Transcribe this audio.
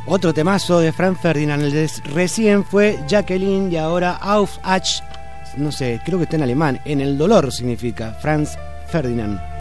Otro temazo de Franz Ferdinand, el de recién fue Jacqueline y ahora Auf Ach, no sé, creo que está en alemán, en el dolor significa Franz Ferdinand.